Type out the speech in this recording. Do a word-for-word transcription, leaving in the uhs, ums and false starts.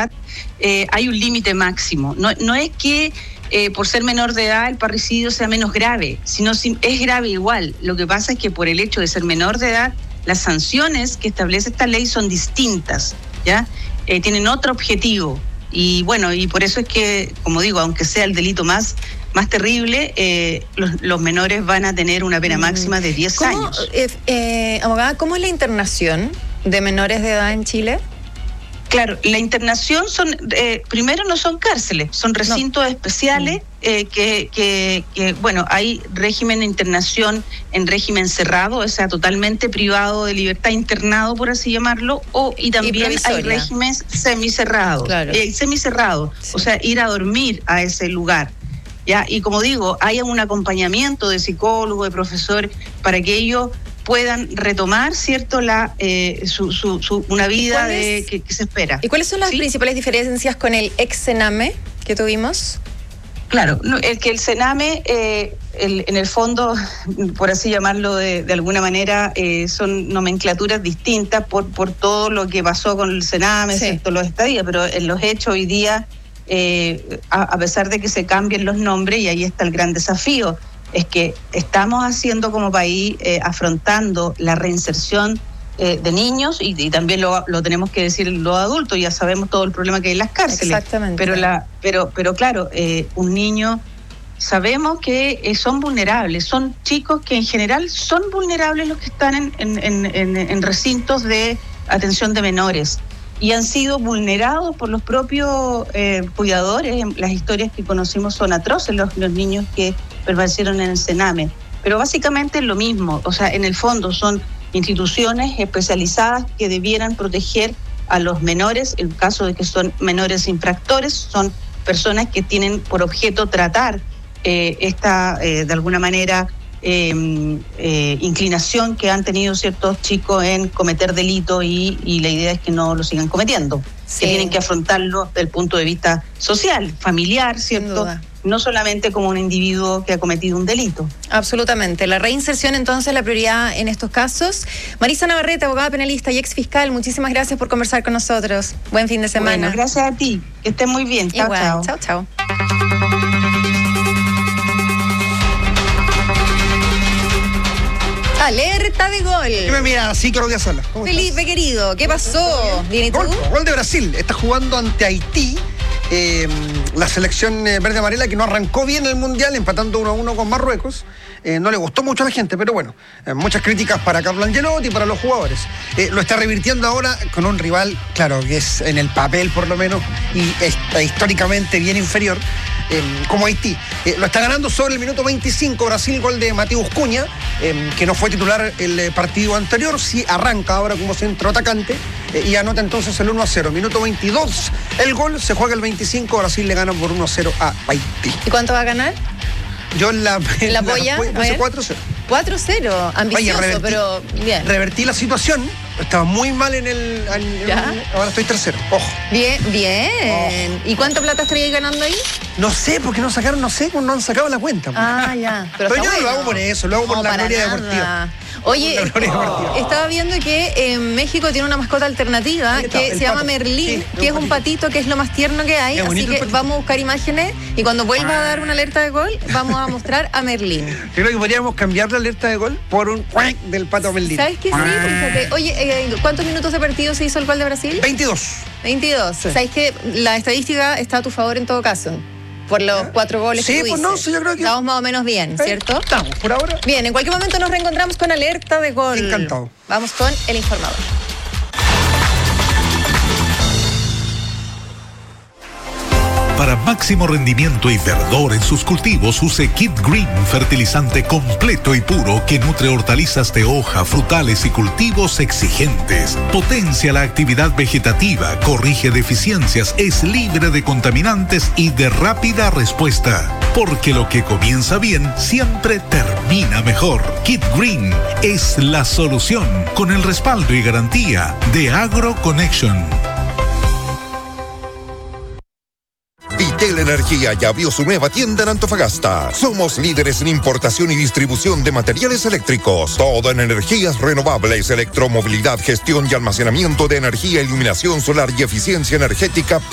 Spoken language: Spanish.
edad eh, hay un límite máximo. No, no es que eh, por ser menor de edad el parricidio sea menos grave, sino si, es grave igual. Lo que pasa es que por el hecho de ser menor de edad, las sanciones que establece esta ley son distintas, ¿ya? Eh, tienen otro objetivo. Y bueno, y por eso es que, como digo, aunque sea el delito más, más terrible, eh, los, los menores van a tener una pena máxima de diez años. Eh, eh, abogada, ¿cómo es la internación de menores de edad en Chile? Claro, la internación son, eh, primero no son cárceles, son recintos no. especiales eh, que, que, que, bueno, hay régimen de internación en régimen cerrado, o sea, totalmente privado de libertad, internado, por así llamarlo, o y también y hay regímenes semicerrados, claro. eh, semicerrados, sí. O sea, ir a dormir a ese lugar. Ya, y como digo, hay un acompañamiento de psicólogo, de profesor, para que ellos puedan retomar, ¿cierto?, la eh, su, su, su, una vida de, que, que se espera. ¿Y cuáles son las ¿Sí? principales diferencias con el ex Sename que tuvimos? Claro, el que el Sename, eh, el, en el fondo, por así llamarlo de, de alguna manera, eh, son nomenclaturas distintas por, por todo lo que pasó con el Sename, sí. ¿cierto?, los estadías, pero en los hechos hoy día, eh, a, a pesar de que se cambien los nombres, y ahí está el gran desafío, es que estamos haciendo como país, eh, afrontando la reinserción eh, de niños y, y también lo, lo tenemos que decir los adultos, ya sabemos todo el problema que hay en las cárceles. Exactamente. Pero, la, pero, pero claro, eh, un niño, sabemos que eh, son vulnerables, son chicos que en general son vulnerables los que están en, en, en, en, en recintos de atención de menores. Y han sido vulnerados por los propios eh, cuidadores. Las historias que conocimos son atroces, los, los niños que permanecieron en el Sename. Pero básicamente es lo mismo, o sea, en el fondo son instituciones especializadas que debieran proteger a los menores, en caso de que son menores infractores, son personas que tienen por objeto tratar eh, esta, eh, de alguna manera, Eh, eh, inclinación que han tenido ciertos chicos en cometer delitos y, y la idea es que no lo sigan cometiendo, sí. que tienen que afrontarlo desde el punto de vista social, familiar, ¿cierto? No solamente como un individuo que ha cometido un delito. Absolutamente. La reinserción, entonces, la prioridad en estos casos. Marisa Navarrete, abogada penalista y ex fiscal, muchísimas gracias por conversar con nosotros. Buen fin de semana. Bueno, gracias a ti. Que estés muy bien. Chao, Igual. chao. Chao, chao. Alerta de gol. ¿Qué me mira así, Claudia Sala? Felipe, estás? Querido, ¿qué pasó? ¿Bien y tú? Gol, gol de Brasil. Está jugando ante Haití. Eh, la selección eh, verde amarela que no arrancó bien el Mundial, empatando uno a uno con Marruecos. Eh, no le gustó mucho a la gente, pero bueno, eh, muchas críticas para Carlo Ancelotti y para los jugadores. Eh, lo está revirtiendo ahora con un rival, claro, que es en el papel por lo menos, y está históricamente bien inferior, eh, como Haití. Eh, lo está ganando sobre el minuto veinticinco, Brasil, gol de Matheus Cunha, eh, que no fue titular el eh, partido anterior, sí arranca ahora como centro atacante, eh, y anota entonces el uno a cero. Minuto veintidós, el gol, se juega el veinticinco, Brasil le gana por uno a cero a Haití. ¿Y cuánto va a ganar? Yo en la... ¿En la polla? cuatro cero. cuatro cero, ambicioso, Oye, revertí, pero bien. Revertí la situación, estaba muy mal en el... En, ¿Ya? Ahora estoy tercero, ojo. Bien, bien. Oh. ¿Y cuánta plata estaríais ganando ahí? No sé, porque no sacaron, no sé, no han sacado la cuenta. Ah, ya. Pero, pero yo bueno. no lo hago por eso, lo hago por no, la gloria nada. deportiva. Oye, oh, estaba viendo que en México tiene una mascota alternativa que se pato. llama Merlín, sí, que es un patito que es lo más tierno que hay, así que vamos a buscar imágenes y cuando vuelva ah. a dar una alerta de gol, vamos a mostrar a Merlín. Yo creo que podríamos cambiar la alerta de gol por un cuac del pato Merlín. ¿Sabes qué? Sí, fíjate. Oye, eh, ¿cuántos minutos de partido se hizo el gol de Brasil? veintidós. veintidós. Sí. ¿Sabes que la estadística está a tu favor en todo caso? Por los cuatro goles sí, que tú pues dices. no, sí, yo creo que... Estamos más o menos bien, ¿cierto? Estamos, por ahora. Bien, en cualquier momento nos reencontramos con alerta de gol. Encantado. Vamos con el informador. Para máximo rendimiento y verdor en sus cultivos, use Kid Green, fertilizante completo y puro que nutre hortalizas de hoja, frutales y cultivos exigentes. Potencia la actividad vegetativa, corrige deficiencias, es libre de contaminantes y de rápida respuesta. Porque lo que comienza bien siempre termina mejor. Kid Green es la solución con el respaldo y garantía de AgroConnection. Vitel Energía ya abrió su nueva tienda en Antofagasta. Somos líderes en importación y distribución de materiales eléctricos. Todo en energías renovables, electromovilidad, gestión y almacenamiento de energía, iluminación solar y eficiencia energética.